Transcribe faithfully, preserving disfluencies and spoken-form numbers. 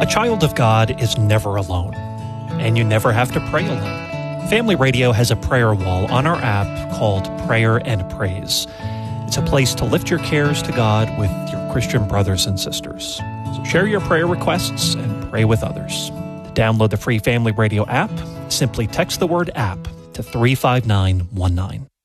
child of God is never alone, and you never have to pray alone. Family Radio has a prayer wall on our app called Prayer and Praise. It's a place to lift your cares to God with your Christian brothers and sisters. So share your prayer requests and pray with others. To download the free Family Radio app, simply text the word app to three five nine one nine.